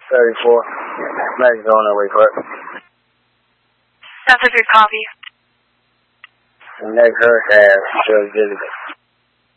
34. Mag's on their way for it. That's a good copy. And next her has, so